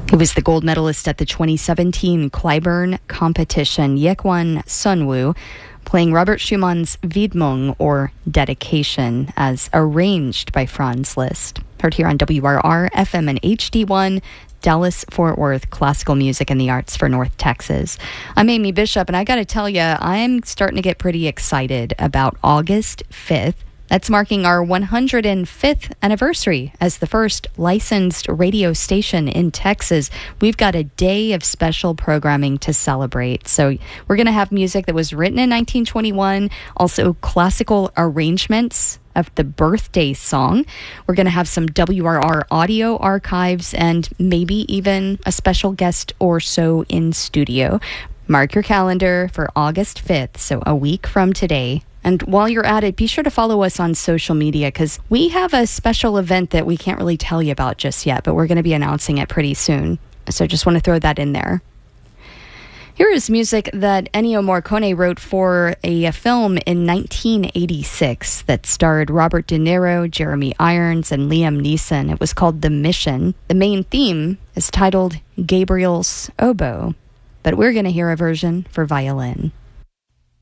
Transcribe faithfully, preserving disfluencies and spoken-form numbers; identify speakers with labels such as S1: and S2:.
S1: He was the gold medalist at the twenty seventeen Clyburn competition, Yekwon Sunwoo, playing Robert Schumann's Widmung, or Dedication, as arranged by Franz Liszt. Heard here on W R R, F M and H D one, Dallas-Fort Worth, classical music and the arts for North Texas. I'm Amy Bishop, and I got to tell you, I'm starting to get pretty excited about August fifth. That's marking our one hundred fifth anniversary as the first licensed radio station in Texas. We've got a day of special programming to celebrate. So we're going to have music that was written in nineteen twenty-one, also classical arrangements of the birthday song. We're going to have some W R R audio archives and maybe even a special guest or so in studio. Mark your calendar for August fifth, so a week from today. And while you're at it, be sure to follow us on social media, because we have a special event that we can't really tell you about just yet, but we're going to be announcing it pretty soon. So just want to throw that in there. Here is music that Ennio Morricone wrote for a, a film in nineteen eighty-six that starred Robert De Niro, Jeremy Irons, and Liam Neeson. It was called The Mission. The main theme is titled Gabriel's Oboe, but we're going to hear a version for violin.